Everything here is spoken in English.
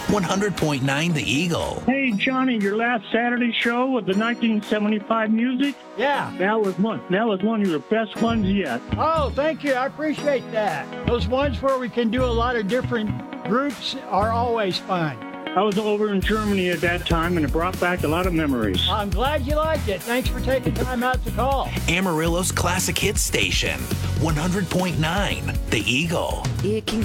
100.9 The Eagle. Hey, Johnny, your last Saturday show with the 1975 music? Yeah. That was one of your best ones yet. Oh, thank you. I appreciate that. Those ones where we can do a lot of different groups are always fun. I was over in Germany at that time, and it brought back a lot of memories. I'm glad you liked it. Thanks for taking time out to call. Amarillo's classic hit station, 100.9 The Eagle. It can